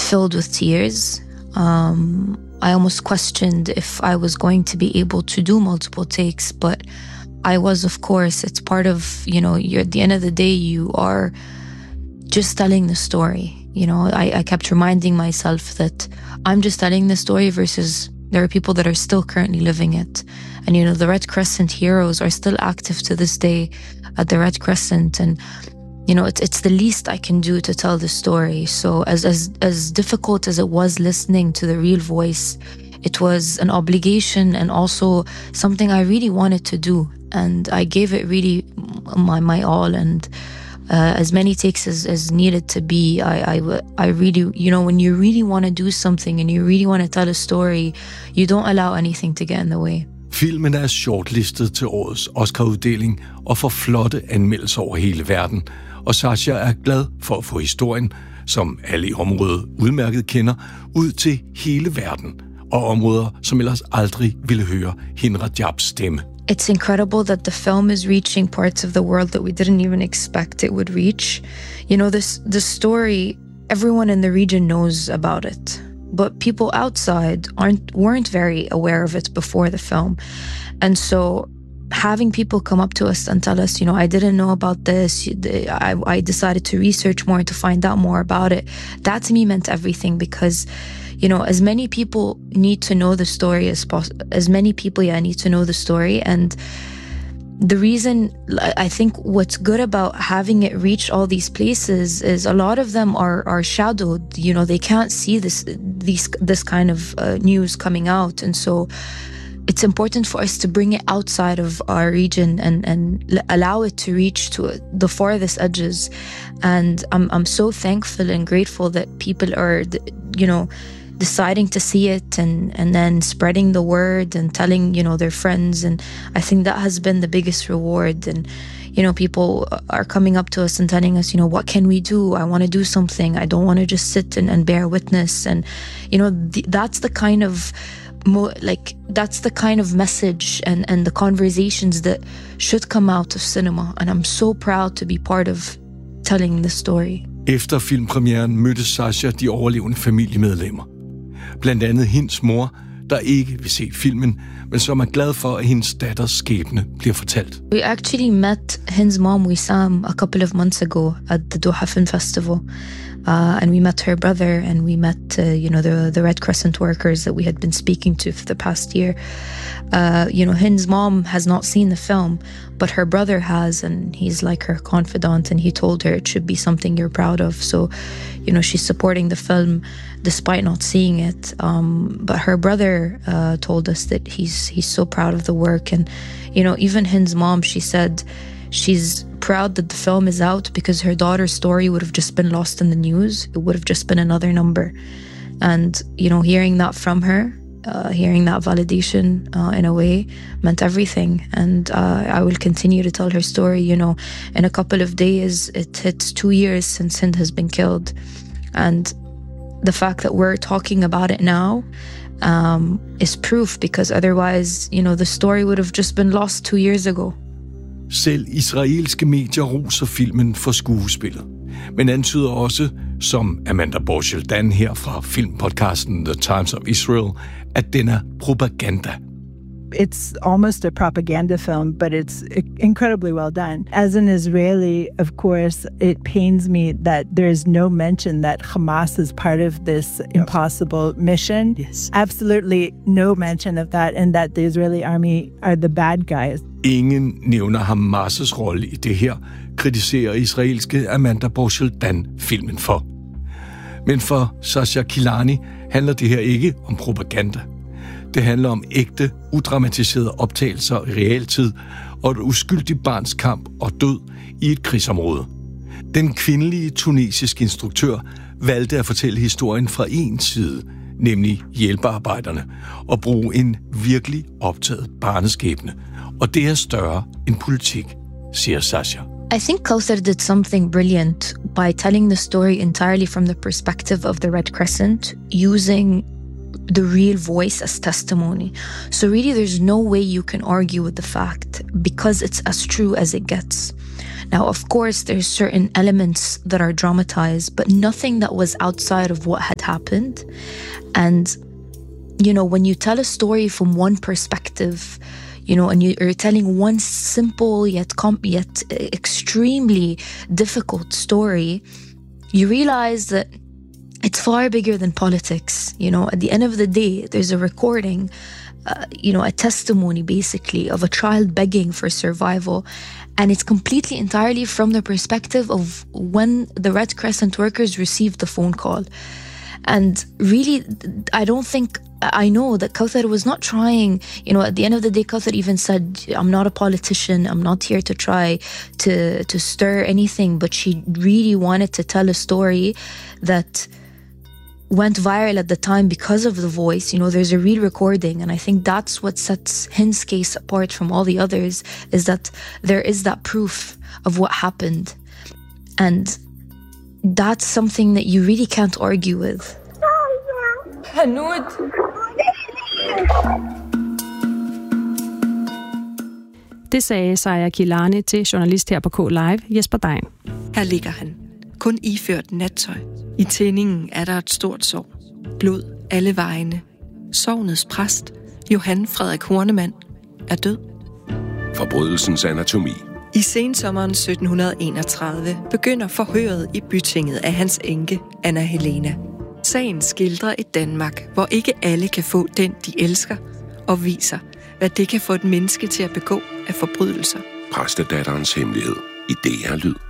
filled with tears. I almost questioned if I was going to be able to do multiple takes, but I was, of course. It's part of, you're at the end of the day, you are just telling the story. I kept reminding myself that I'm just telling the story versus there are people that are still currently living it. And, the Red Crescent heroes are still active to this day at the Red Crescent. And, it's the least I can do to tell the story. So as difficult as it was listening to the real voice, it was an obligation and also something I really wanted to do. And I gave it really my all, and as many takes as needed to be. I really, when you really want to do something and you really want to tell a story, you don't allow anything to get in the way. Filmen er shortlistet til årets Oscar-uddeling og får flotte anmeldelser over hele verden. Og Sasha er glad for at få historien, som alle i området udmærket kender, ud til hele verden. Og områder, som ellers aldrig ville høre Hind Rajabs stemme. It's incredible that the film is reaching parts of the world that we didn't even expect it would reach. The story, everyone in the region knows about it, but people outside weren't very aware of it before the film. And so having people come up to us and tell us, I didn't know about this, I decided to research more to find out more about it, that to me meant everything, because as many people need to know the story as possible. As many people, need to know the story. And the reason, I think what's good about having it reach all these places is a lot of them are shadowed. They can't see this kind of news coming out. And so it's important for us to bring it outside of our region and allow it to reach to the farthest edges. And I'm so thankful and grateful that people are, deciding to see it and then spreading the word and telling, their friends. And I think that has been the biggest reward. And, people are coming up to us and telling us, what can we do? I want to do something. I don't want to just sit and bear witness. And, that's the kind of that's the kind of message and the conversations that should come out of cinema. And I'm so proud to be part of telling the story. Efter filmpremieren mødte Sasha de overlevende familiemedlemmer. Blandt andet hendes mor, der ikke vil se filmen, men som er glad for, at hendes datters skæbne bliver fortalt. We actually met Hind's mom, Wissam, a couple of months ago at the Doha Film Festival. And we met her brother, and we met, the Red Crescent workers that we had been speaking to for the past year. Hind's mom has not seen the film, but her brother has, and he's like her confidant, and he told her it should be something you're proud of. So, she's supporting the film despite not seeing it. But her brother told us that he's so proud of the work. And, even Hind's mom, she said she's proud that the film is out because her daughter's story would have just been lost in the news. It would have just been another number. And, hearing that from her, hearing that validation in a way meant everything. And I will continue to tell her story. In a couple of days, it hits 2 years since Hind has been killed. And the fact that we're talking about it now is proof, because otherwise, the story would have just been lost 2 years ago. Selv israelske medier roser filmen for skuespillet, men antyder også, som Amanda Borschel-Dan her fra filmpodcasten The Times of Israel, at den er propaganda. It's almost a propaganda film, but it's incredibly well done. As an Israeli, of course, it pains me that there's no mention that Hamas is part of this impossible mission. Yes. Absolutely no mention of that, and that the Israeli army are the bad guys. Ingen nævner Hamas' rolle i det her, kritiserer israelske Amanda Borschel-Dan filmen for. Men for Sasha Kilani handler det her ikke om propaganda. Det handler om ægte, udramatiserede optagelser i realtid og et uskyldigt barns kamp og død i et krigsområde. Den kvindelige tunesiske instruktør valgte at fortælle historien fra en side, nemlig hjælpearbejderne, og bruge en virkelig optaget barneskæbne. Og det er større end politik, siger Sasha. I think Kauthar did something brilliant by telling the story entirely from the perspective of the Red Crescent, using the real voice as testimony. So really there's no way you can argue with the fact, because it's as true as it gets. Now, of course, there's certain elements that are dramatized, but nothing that was outside of what had happened. And, you know, when you tell a story from one perspective, you know, and you're telling one simple yet extremely difficult story, you realize that it's far bigger than politics. You know, at the end of the day, there's a recording, a testimony basically of a child begging for survival. And it's completely entirely from the perspective of when the Red Crescent workers received the phone call. And really, I know that Kawthar was not trying, you know, at the end of the day, Kawthar even said, I'm not a politician, I'm not here to try to stir anything, but she really wanted to tell a story that went viral at the time because of the voice. You know, there's a real recording, and I think that's what sets Hind's case apart from all the others, is that there is that proof of what happened. And that's something that you really can't argue with. Hanoud. Det sagde Saya Kilani til journalist her på K-Live, Jesper Dein. Her ligger han, kun iført nattøj. I tændingen er der et stort sår. Blod alle vegne. Sognets præst, Johan Frederik Hornemann, er død. Forbrydelsens anatomi. I sensommeren 1731 begynder forhøret i bytinget af hans enke, Anna Helena. Sagen skildrer et Danmark, hvor ikke alle kan få den, de elsker, og viser, hvad det kan få et menneske til at begå af forbrydelser. Præstedatterens hemmelighed i DR Lyd.